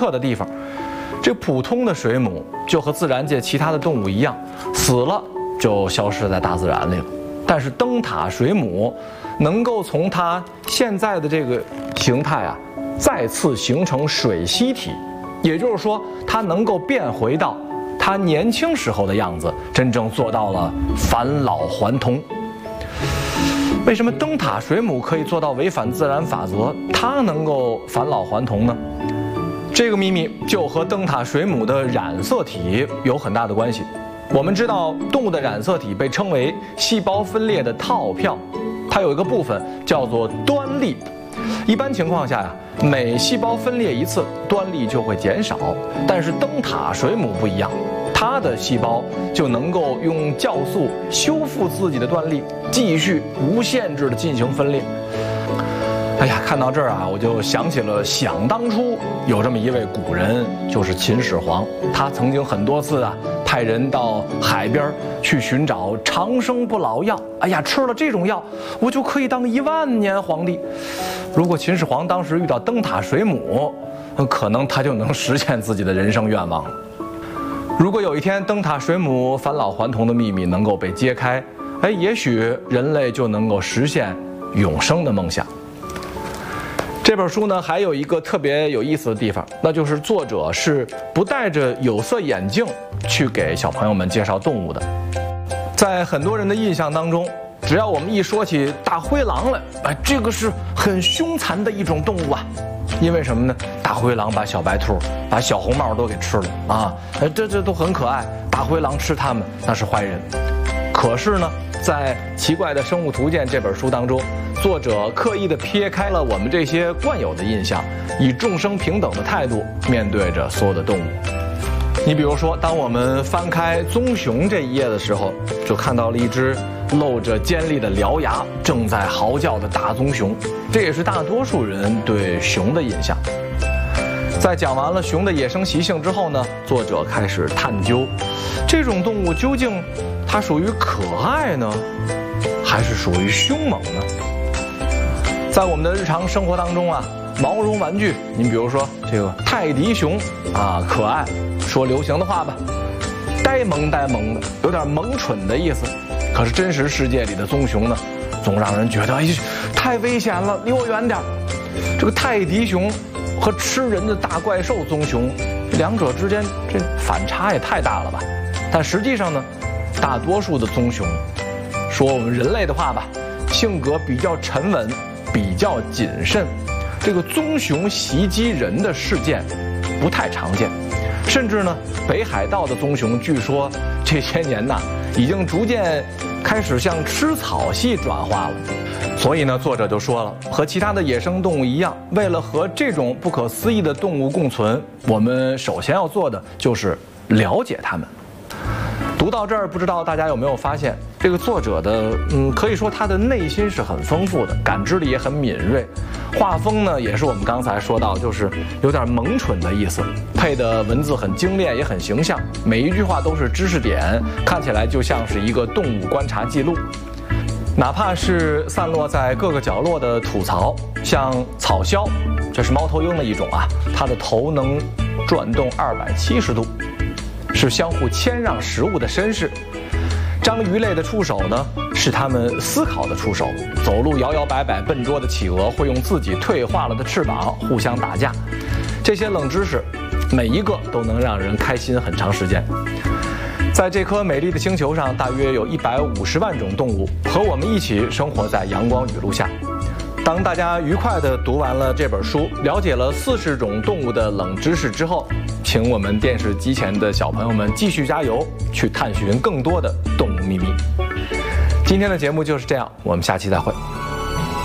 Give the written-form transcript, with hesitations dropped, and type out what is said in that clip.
特的地方。这普通的水母就和自然界其他的动物一样，死了就消失在大自然里了。但是灯塔水母能够从它现在的这个形态啊，再次形成水螅体，也就是说，它能够变回到它年轻时候的样子，真正做到了返老还童。为什么灯塔水母可以做到违反自然法则，它能够返老还童呢？这个秘密就和灯塔水母的染色体有很大的关系。我们知道，动物的染色体被称为细胞分裂的套票，它有一个部分叫做端粒。一般情况下呀，每细胞分裂一次，端粒就会减少。但是灯塔水母不一样，它的细胞就能够用酵素修复自己的端粒，继续无限制地进行分裂。哎呀，看到这儿啊，我就想起了想当初有这么一位古人，就是秦始皇。他曾经很多次啊，派人到海边去寻找长生不老药。哎呀，吃了这种药，我就可以当10000年皇帝。如果秦始皇当时遇到灯塔水母，可能他就能实现自己的人生愿望了。如果有一天灯塔水母返老还童的秘密能够被揭开，哎，也许人类就能够实现永生的梦想。这本书呢，还有一个特别有意思的地方，那就是作者是不戴着有色眼镜去给小朋友们介绍动物的。在很多人的印象当中，只要我们一说起大灰狼来，哎，这个是很凶残的一种动物啊。因为什么呢？大灰狼把小白兔、把小红帽都给吃了啊，这都很可爱。大灰狼吃它们，那是坏人。可是呢，在《奇怪的生物图鉴》这本书当中，作者刻意地撇开了我们这些惯有的印象，以众生平等的态度面对着所有的动物。你比如说，当我们翻开棕熊这一页的时候，就看到了一只露着尖利的獠牙正在嚎叫的大棕熊，这也是大多数人对熊的印象。在讲完了熊的野生习性之后呢，作者开始探究这种动物究竟它属于可爱呢，还是属于凶猛呢？在我们的日常生活当中啊，毛绒玩具，您比如说这个泰迪熊啊，可爱，说流行的话吧，呆萌呆萌的，有点萌蠢的意思。可是真实世界里的棕熊呢，总让人觉得哎，太危险了，离我远点。这个泰迪熊和吃人的大怪兽棕熊，两者之间这反差也太大了吧？但实际上呢，大多数的棕熊，说我们人类的话吧，性格比较沉稳，比较谨慎。这个棕熊袭击人的事件不太常见，甚至呢，北海道的棕熊据说这些年呐，已经逐渐开始向吃草系转化了。所以呢，作者就说了，和其他的野生动物一样，为了和这种不可思议的动物共存，我们首先要做的就是了解它们。读到这儿，不知道大家有没有发现，这个作者的可以说他的内心是很丰富的，感知力也很敏锐，画风呢也是我们刚才说到，就是有点萌蠢的意思，配的文字很精炼也很形象，每一句话都是知识点，看起来就像是一个动物观察记录。哪怕是散落在各个角落的吐槽，像草鸮，这是猫头鹰的一种啊，它的头能转动270度，是相互谦让食物的绅士。章鱼类的触手呢，是它们思考的触手。走路摇摇摆摆笨拙的企鹅会用自己退化了的翅膀互相打架。这些冷知识，每一个都能让人开心很长时间。在这颗美丽的星球上，大约有150万种动物和我们一起生活在阳光雨露下。当大家愉快地读完了这本书，了解了40种动物的冷知识之后，请我们电视机前的小朋友们继续加油，去探寻更多的动物秘密。今天的节目就是这样，我们下期再会。